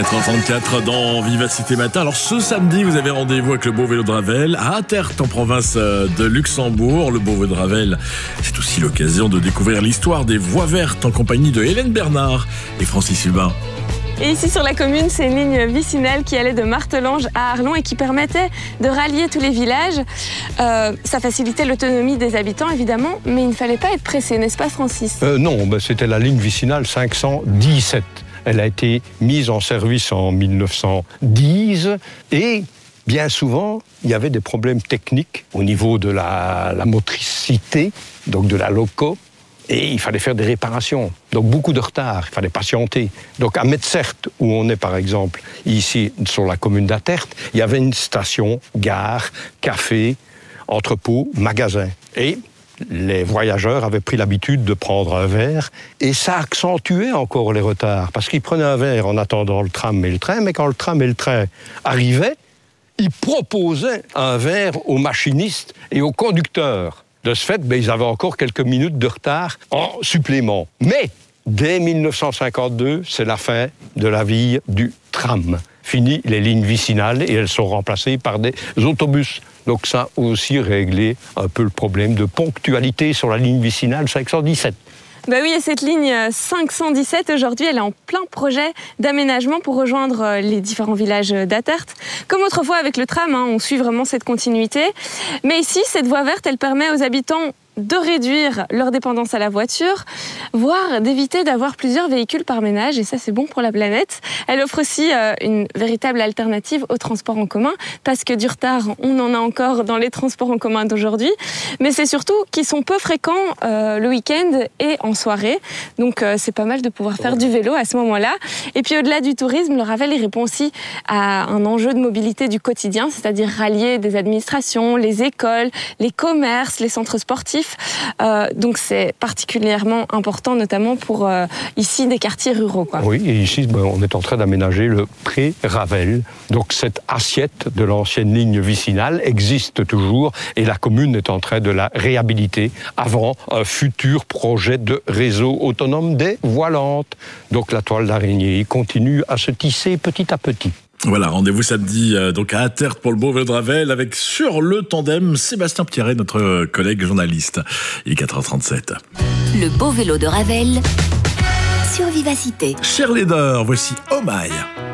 4h34 dans Vivacité Matin. Alors ce samedi, vous avez rendez-vous avec le Beau Vélo de Ravel à Attert en province de Luxembourg. Le Beau Vélo de Ravel, c'est aussi l'occasion de découvrir l'histoire des voies vertes en compagnie de Hélène Bernard et Francis Hubin. Et ici sur la commune, c'est une ligne vicinale qui allait de Martelange à Arlon et qui permettait de rallier tous les villages. Ça facilitait l'autonomie des habitants évidemment, mais il ne fallait pas être pressé, n'est-ce pas Francis ? Non, c'était la ligne vicinale 517. Elle a été mise en service en 1910 et bien souvent, il y avait des problèmes techniques au niveau de la motricité, donc de la loco, et il fallait faire des réparations. Donc beaucoup de retard, il fallait patienter. Donc à Metzert, où on est par exemple ici sur la commune d'Attert, il y avait une station, gare, café, entrepôt, magasin. Et les voyageurs avaient pris l'habitude de prendre un verre et ça accentuait encore les retards parce qu'ils prenaient un verre en attendant le tram et le train, mais quand le tram et le train arrivaient, ils proposaient un verre aux machinistes et aux conducteurs. De ce fait, ils avaient encore quelques minutes de retard en supplément. Mais dès 1952, c'est la fin de la vie du tram. Fini les lignes vicinales et elles sont remplacées par des autobus. Donc ça a aussi réglé un peu le problème de ponctualité sur la ligne vicinale 517. Ben oui, et cette ligne 517, aujourd'hui, elle est en plein projet d'aménagement pour rejoindre les différents villages d'Attert. Comme autrefois avec le tram, on suit vraiment cette continuité. Mais ici, cette voie verte, elle permet aux habitants de réduire leur dépendance à la voiture, voire d'éviter d'avoir plusieurs véhicules par ménage, et ça c'est bon pour la planète. Elle offre aussi une véritable alternative aux transports en commun, parce que du retard, on en a encore dans les transports en commun d'aujourd'hui, mais c'est surtout qu'ils sont peu fréquents le week-end et en soirée, donc c'est pas mal de pouvoir faire du vélo à ce moment-là. Et puis au-delà du tourisme, le Ravel il répond aussi à un enjeu de mobilité du quotidien, c'est-à-dire rallier des administrations, les écoles, les commerces, les centres sportifs. Donc c'est particulièrement important, notamment pour ici des quartiers ruraux, quoi. Oui, et ici on est en train d'aménager le pré Ravel. Donc cette assiette de l'ancienne ligne vicinale existe toujours et la commune est en train de la réhabiliter avant un futur projet de réseau autonome des voies lentes. Donc la toile d'araignée continue à se tisser petit à petit. Voilà, rendez-vous samedi donc à Attert pour le Beau Vélo de Ravel avec sur le tandem Sébastien Pierret, notre collègue journaliste. Il est 4h37. Le Beau Vélo de Ravel sur Vivacité. Cher Lédor, voici Oh My.